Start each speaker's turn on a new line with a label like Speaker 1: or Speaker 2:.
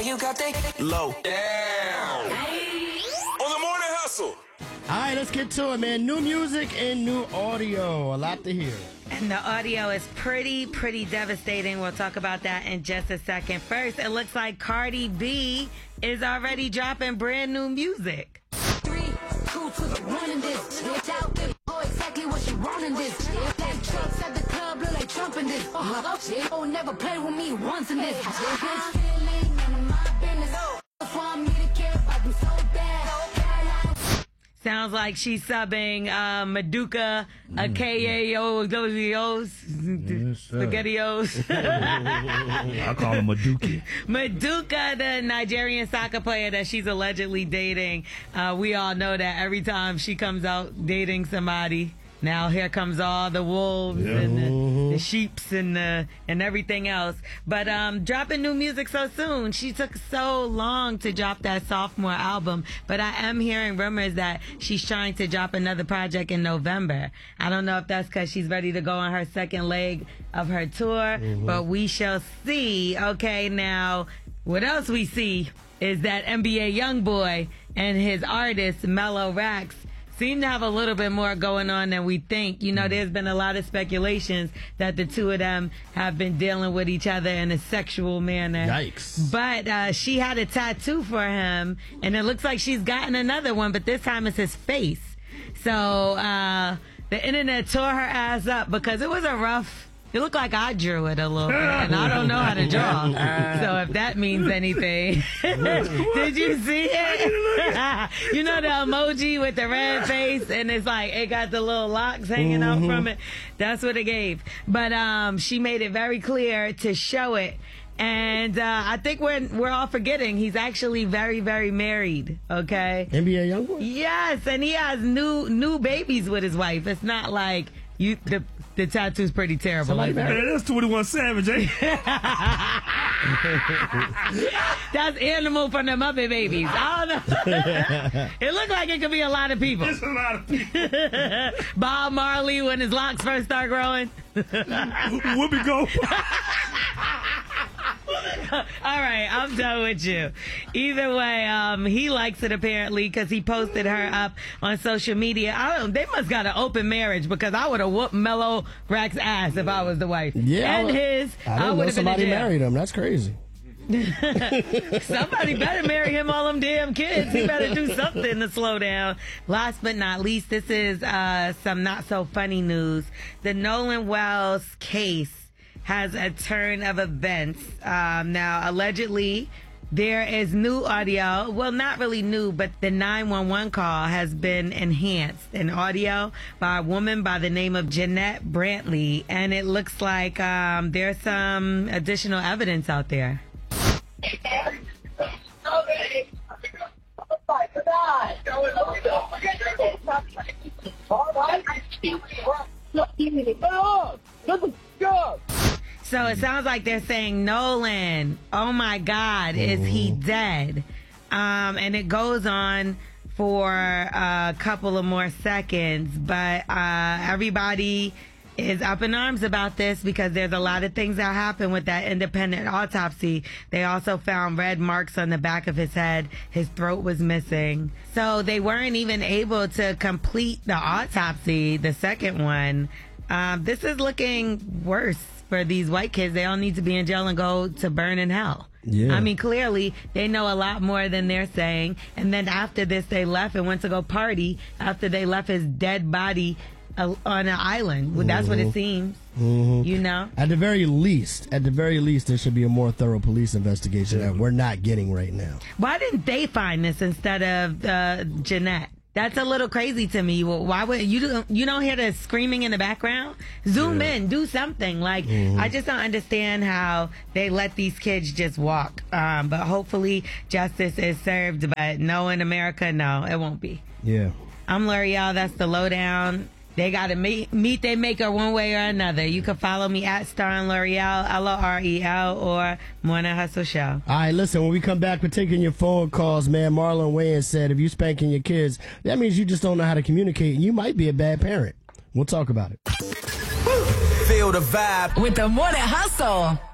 Speaker 1: you got that low down. On the Morning Hustle.
Speaker 2: All right, let's get to it, man. New music and new audio. A lot to hear.
Speaker 3: And the audio is pretty devastating. We'll talk about that in just a second. First, it looks like Cardi B is already dropping brand new music.
Speaker 4: 3, 2 to the running this. Hit out there. Oh, exactly what you running this. That trucks at the club look like Trump in this. Shit, oh, never play with me once in this. Bitch, feeling none of my business. That's why I'm here to care about them so bad.
Speaker 3: Sounds like she's subbing Maduka, K-A-O-Os, SpaghettiOs.
Speaker 5: I call him Maduka.
Speaker 3: Maduka, the Nigerian soccer player that she's allegedly dating. We all know that every time she comes out dating somebody, now here comes all the wolves and the sheeps and everything else. But dropping new music so soon. She took so long to drop that sophomore album. But I am hearing rumors that she's trying to drop another project in November. I don't know if that's because she's ready to go on her second leg of her tour. But we shall see. Okay, now, what else we see is that NBA YoungBoy and his artist, Mellow Rax, seem to have a little bit more going on than we think. You know, there's been a lot of speculations that the two of them have been dealing with each other in a sexual manner.
Speaker 2: Yikes.
Speaker 3: But she had a tattoo for him, and it looks like she's gotten another one, but this time it's his face. So the internet tore her ass up because it was a rough... It looked like I drew it a little bit, and I don't know how to draw. So if that means anything. Did you see it? You know the emoji with the red face, and it's like, it got the little locks hanging out from it? That's what it gave. But she made it very clear to show it. And I think we're all forgetting he's actually very married, okay?
Speaker 2: NBA YoungBoy?
Speaker 3: Yes, and he has new babies with his wife. It's not like the tattoo's pretty terrible.
Speaker 5: Man, that's 21 Savage, eh?
Speaker 3: That's Animal from the Muppet Babies. I don't know. It looked like it could be a lot of people.
Speaker 5: It's a lot of people.
Speaker 3: Bob Marley when his locks first start growing.
Speaker 5: Whoopi Goldberg.
Speaker 3: All right, I'm done with you. Either way, he likes it apparently because he posted her up on social media. They must got an open marriage because I would have whooped Mellow Rax's ass if I was the wife.
Speaker 2: Yeah,
Speaker 3: and his.
Speaker 2: I
Speaker 3: would have been in
Speaker 2: somebody
Speaker 3: jail.
Speaker 2: married him. That's crazy.
Speaker 3: Somebody better marry him, all them damn kids. He better do something to slow down. Last but not least, this is some not so funny news. The Nolan Wells case has a turn of events. Now, allegedly, there is new audio. Well, not really new, but the 911 call has been enhanced in audio by a woman by the name of Jeanette Brantley. And it looks like there's some additional evidence out there. So it sounds like they're saying, Nolan, oh my God, is he dead? And it goes on for a couple of more seconds, but everybody is up in arms about this because there's a lot of things that happen with that independent autopsy. They also found red marks on the back of his head. His throat was missing. So they weren't even able to complete the autopsy, the second one. This is looking worse for these white kids. They all need to be in jail and go to burn in hell.
Speaker 2: Yeah.
Speaker 3: I mean, clearly, they know a lot more than they're saying. And then after this, they left and went to go party after they left his dead body on an island. Well, that's what it seems. You know?
Speaker 2: At the very least, there should be a more thorough police investigation that we're not getting right now.
Speaker 3: Why didn't they find this instead of Jeanette? That's a little crazy to me. Why would you don't hear the screaming in the background? Zoom in, do something. Like I just don't understand how they let these kids just walk. But hopefully justice is served. But no, in America, no, it won't be.
Speaker 2: Yeah.
Speaker 3: I'm L'Oreal. That's the lowdown. They got to meet their maker one way or another. You can follow me at Starring L'Oreal, L-O-R-E-L, or Morning Hustle Show.
Speaker 2: All right, listen, when we come back, we're taking your phone calls, man. Marlon Wayans said if you spanking your kids, that means you just don't know how to communicate, and you might be a bad parent. We'll talk about it.
Speaker 1: Feel the vibe
Speaker 6: with the Morning Hustle.